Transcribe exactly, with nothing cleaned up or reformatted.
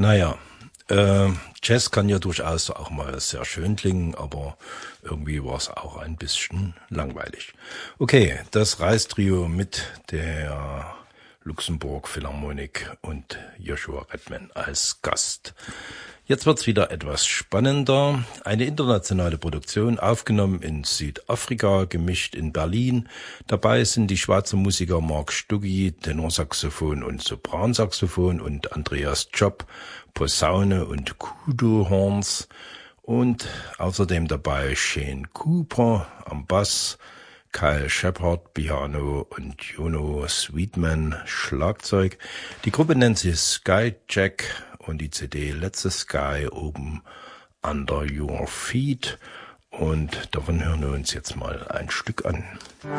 Naja, äh, Jazz kann ja durchaus auch mal sehr schön klingen, aber irgendwie war es auch ein bisschen langweilig. Okay, das Reistrio mit der Luxemburg Philharmonik und Joshua Redman als Gast. Jetzt wird's wieder etwas spannender. Eine internationale Produktion, aufgenommen in Südafrika, gemischt in Berlin. Dabei sind die Schweizer Musiker Mark Stuggi, Tenorsaxophon und Sopransaxophon, und Andreas Job, Posaune und Kudo-Horns. Und außerdem dabei Shane Cooper am Bass, Kyle Shepard Piano und Juno Sweetman Schlagzeug. Die Gruppe nennt sich Skyjack und die C D Let's the Sky Open Under Your Feet. Und davon hören wir uns jetzt mal ein Stück an.